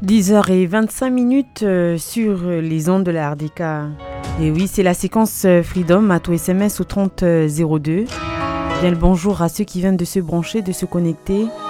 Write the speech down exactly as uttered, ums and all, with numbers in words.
dix heures vingt-cinq minutes euh, sur les ondes de la R D K. Et oui, c'est la séquence euh, Freedom à tout S M S au trente zéro deux. Bien le bonjour à ceux qui viennent de se brancher, de se connecter.